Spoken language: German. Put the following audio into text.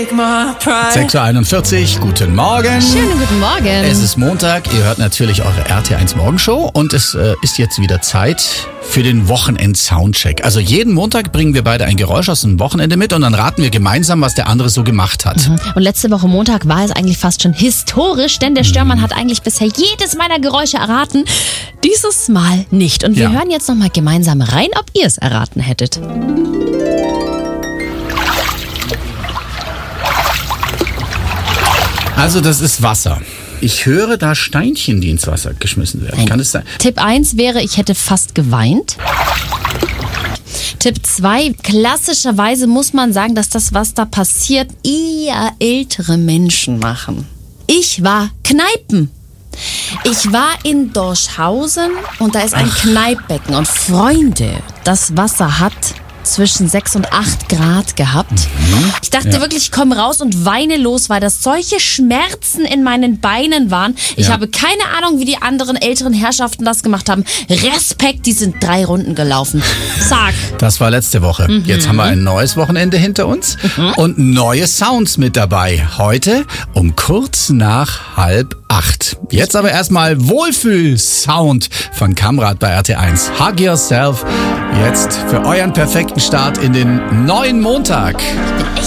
6.41 Uhr, guten Morgen. Schönen guten Morgen. Es ist Montag, ihr hört natürlich eure RT1 Morgenshow und es ist jetzt wieder Zeit für den Wochenend-Soundcheck. Also jeden Montag bringen wir beide ein Geräusch aus dem Wochenende mit und dann raten wir gemeinsam, was der andere so gemacht hat. Und letzte Woche Montag war es eigentlich fast schon historisch, denn der Störmann hat eigentlich bisher jedes meiner Geräusche erraten. Dieses Mal nicht. Und wir hören jetzt nochmal gemeinsam rein, ob ihr es erraten hättet. Also das ist Wasser. Ich höre da Steinchen, die ins Wasser geschmissen werden. Nein. Kann es sein? Tipp 1 wäre, ich hätte fast geweint. Tipp 2, klassischerweise muss man sagen, dass das, was da passiert, eher ältere Menschen machen. Ich war Kneipen. Ich war in Dorschhausen und da ist ein Kneippbecken. Und Freunde, das Wasser hat zwischen 6 und 8 Grad gehabt. Ich dachte wirklich, ich komme raus und weine los, weil das solche Schmerzen in meinen Beinen waren. Ich habe keine Ahnung, wie die anderen älteren Herrschaften das gemacht haben. Respekt, die sind 3 Runden gelaufen. Zack. Das war letzte Woche. Jetzt haben wir ein neues Wochenende hinter uns und neue Sounds mit dabei. Heute um kurz nach 7:30. Jetzt aber erstmal Wohlfühl-Sound von Kamrat bei RT1. Hug Yourself. Jetzt für euren perfekten Start in den neuen Montag.